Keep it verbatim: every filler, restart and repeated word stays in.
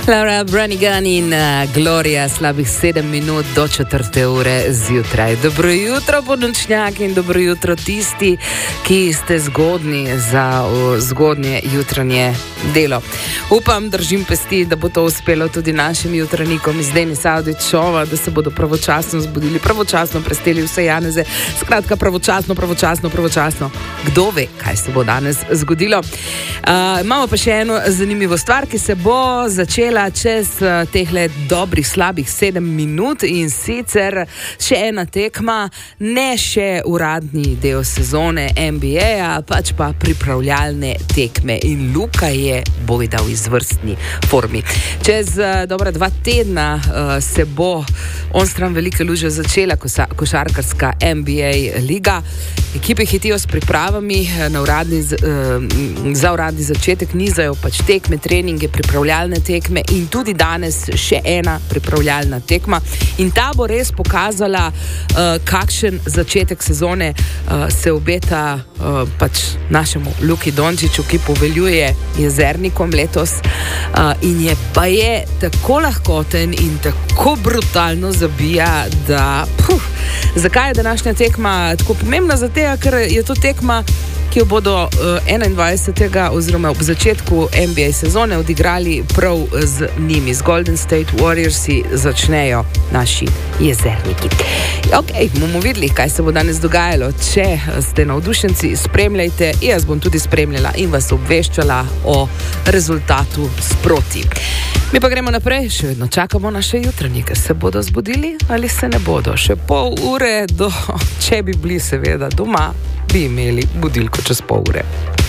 Laura Branigan in uh, Gloria, slabih sedem minut do četrte ure zjutraj. Dobro jutro, ponočnjaki, in dobro jutro tisti, ki ste zgodni za uh, zgodnje jutranje delo. Upam, držim pesti, da bo to uspelo tudi našim jutranjikom iz Denis Avdićova, da se bodo pravočasno zbudili, pravočasno presteli vse janeze. Skratka, pravočasno, pravočasno, pravočasno. Kdo ve, kaj se bo danes zgodilo? Uh, imamo pa še eno zanimivo stvar, ki se bo začela čez uh, tehle dobrih, slabih sedem minut, in sicer še ena tekma, ne še uradni del sezone N B A, pač pa pripravljalne tekme, in Luka je bojda v izvrstni formi. Čez uh, dobra dva tedna uh, se bo onstran velike luže začela kosa, košarkarska N B A liga. Ekipe hitijo s pripravami na uradni, uh, za uradni začetek, nizajo pač tekme, treninge, pripravljalne tekme, in tudi danes še ena pripravljalna tekma, in ta bo res pokazala, uh, kakšen začetek sezone uh, se obeta uh, pač našemu Luki Dončiću, ki poveljuje Jezernikom letos, uh, in je pa je tako lahkoten in tako brutalno zabija, da puh, zakaj je današnja tekma tako pomembna? Zato, ker je to tekma, ki jo bodo enaindvajsetega oziroma ob začetku N B A sezone odigrali prav z njimi, z Golden State Warriorsi začnejo naši Jezerniki. Ok, bomo videli, kaj se bo danes dogajalo. Če ste navdušenci, spremljajte, jaz bom tudi spremljala in vas obveščala o rezultatu sproti. Mi pa gremo naprej, še vedno čakamo naše jutranjike. Se bodo zbudili ali se ne bodo? Še pol ure do, če bi bili seveda doma, bi imeli budilko čez pol ure.